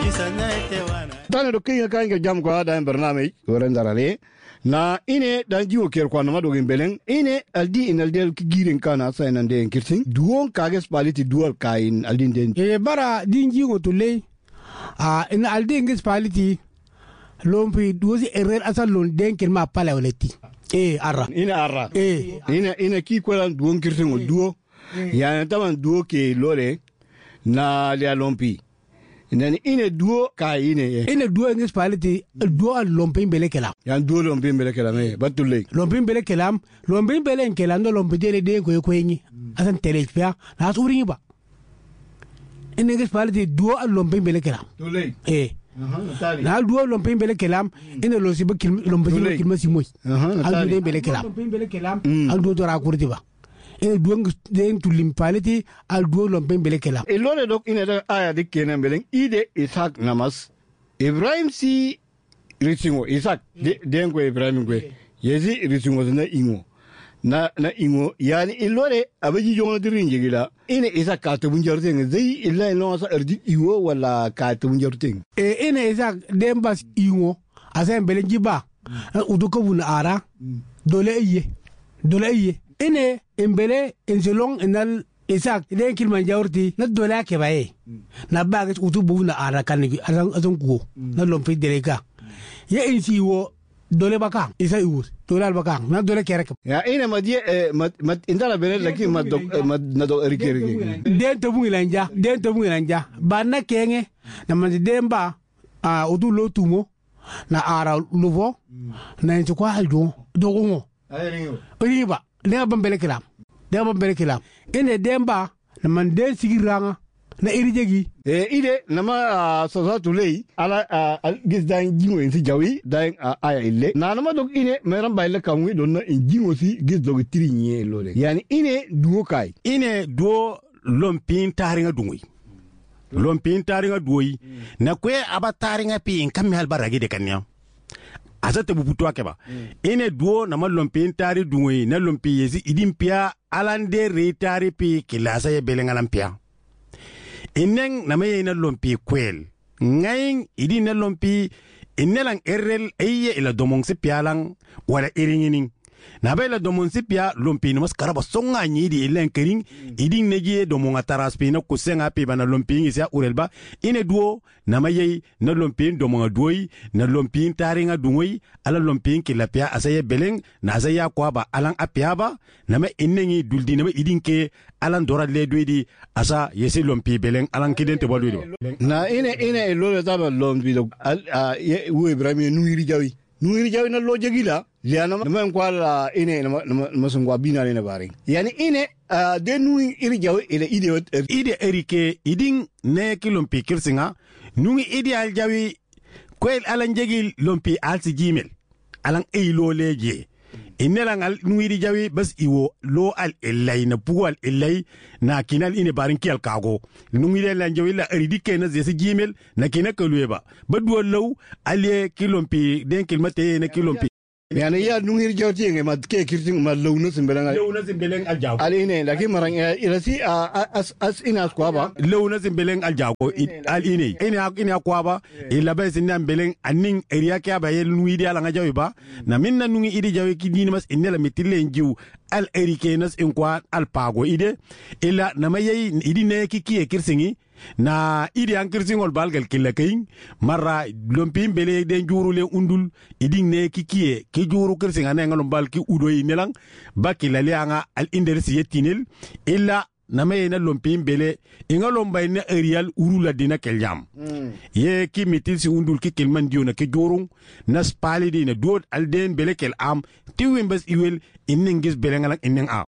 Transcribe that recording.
tane do kinga kan jam ko ada barnamij woren darale na ine dan jiwo ker ko na madogin beleng ine aldi in aldel ki giren kana sa nan de kirtin duon kages paliti dual kain aldin den bara din jiwo to le in aldi ngis paliti lompi duosi erer asal lon den kirma pala oleti arra ina ki ko lan duon kirtin o duo ya taman duo ke lore na le lompi nani ine duo ka ine duo ngis paliti duo al lompi bele kala yan duo lompi bele kala me batulle lompi bele kala lompi bele kala ndo lompi dele de ko yingi asan telefia na suri ba ine ngis paliti duo al lompi bele kala tulle na duo lompi bele kala ine lo sibe lompi kilma simoy al duo bele kala lompi bele kala al duo dora kurti ba ene duong den tulim paliti al duo lompen bele kala e lore dok ine da aya de kenen belen ide Isaac namas Ibrahim si risingo Isaac den ko Ibrahim ko yezi risingo na ingo yani ilore abaji jongo dirin jigila ine Isaac ka to bunjarten zai illa no sa erdi iwo wala ka to bunjarten ine Isaac den bas ingo asen belen jiba uduko bun ara dole iye ine embele enzelong enal Isaac den kilman jawrti na dola ke baye na baga utubu na ara kan azon ko na lompi deleka ye insi wo dole baka isa iwu dole baka na dole kere ya ine madie indala bele laki na do erike den to bu ilanja ba na kenge na man demba udu lotumo na ara luvo na inti kwa aldo dogo riba ne bambele kilam ene demba na man den sigiranga na irijegi ide nama sosatu lei ala gis dan jingo en si jawi dan aya ille na nama dog ine meram bayle kamwi don na jingo si gis dog tirinye lole yani ine duo kai ine duo lompin taringa dungoy lompin taringa duoy na kwe aba taringa pin kam hal baragi de kanya azate bubutu akeba ine duo na malompi tari duwe na lompi yezi idimpia alande retari pi kilasa ye belengalampia ineng na meye na lompi kwel ngaing idi na lompi inelang errel eye ila domongse pialang wala iringinin na bela domonse pia lompi no maskaraba songa nyidi ilen kering iding negie domonga taraspi na kusenga pi bana lompi ngisia urelba ine duo na maye na lompi domonga duoi na lompi taringa dungoi ala lompi kilapia asaye beleng na asaya kwaba alang apiaba na me innengi duldi na me idinke alan dora le duidi asa yesi lompi beleng alang kidente bolwido na ine lolo taba lompi do ye wu Ibrahim nuiri jawi na lo jagila liana nama kwala ine masungwa bina ne bare yani ine de nui iri jawi ide erike iding ne kilompi kirsinga nui ide al jawi kwel alan jagil lompi alsi jimel alan eilo leje inelang al nui jawi bas iwo lo al illay na puwal illay na kinal ine barin kial kago nui de lan jawi la eridike na zesi jimel na kinaka lueba badwo law ale kilompi den kilmate na kilompi yani ya nungir jawti nge mad ke kirting ma lewna simbeleng al jago ali ne laki marang irasi as ina kwaba lewna simbeleng al jago al ine kwaba ila ba sinan beleng aning area kya ba yel nui dia la ngajawi ba na minna nungi idi jawi ki dini mas inela mitille njiw al erikenas in kwa al pago ide ila na mayi idi ne ki kirsingi na idi an kirsingol balgal killa kayin marra lompim bele den jurule undul iding ne ki juru kirsinga ne ngalom balki udoyi nelang bakila lianga al indersi yetinel illa na me na lompim bele ingalom bay na aerial urula dina keljam ye ki mitil si undul ki kelman diona ke jorung na spali dina dod al den bele kel am tiwim bas iwel innengis bele ngalak inneng a